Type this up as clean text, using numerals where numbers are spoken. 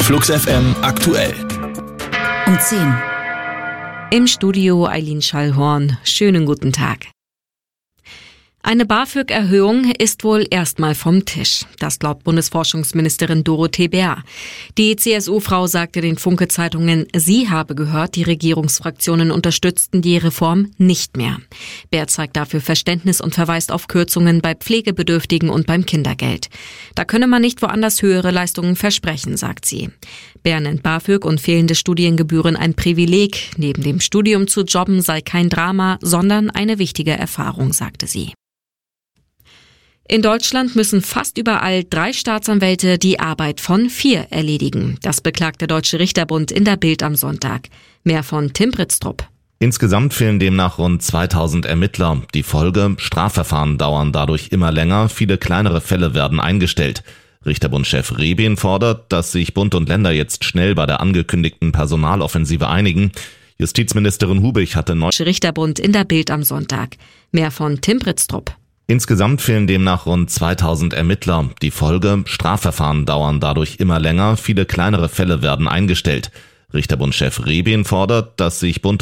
Flux FM aktuell. Um 10. Im Studio Eileen Schallhorn. Schönen guten Tag. Eine BAföG-Erhöhung ist wohl erstmal vom Tisch. Das glaubt Bundesforschungsministerin Dorothee Bär. Die CSU-Frau sagte den Funke-Zeitungen, sie habe gehört, die Regierungsfraktionen unterstützten die Reform nicht mehr. Bär zeigt dafür Verständnis und verweist auf Kürzungen bei Pflegebedürftigen und beim Kindergeld. Da könne man nicht woanders höhere Leistungen versprechen, sagt sie. Bär nennt BAföG und fehlende Studiengebühren ein Privileg. Neben dem Studium zu jobben sei kein Drama, sondern eine wichtige Erfahrung, sagte sie. In Deutschland müssen fast überall 3 Staatsanwälte die Arbeit von 4 erledigen. Das beklagt der Deutsche Richterbund in der Bild am Sonntag. Mehr von Tim Britztrup. Insgesamt fehlen demnach rund 2000 Ermittler. Die Folge: Strafverfahren dauern dadurch immer länger, viele kleinere Fälle werden eingestellt. Richterbundchef Rebien fordert, dass sich Bund und Länder jetzt schnell bei der angekündigten Personaloffensive einigen. Justizministerin Hubich hatte Deutsche Richterbund in der Bild am Sonntag. Mehr von Tim Britztrup. Insgesamt fehlen demnach rund 2000 Ermittler. Die Folge: Strafverfahren dauern dadurch immer länger, viele kleinere Fälle werden eingestellt. Richterbundchef Rebien fordert, dass sich Bund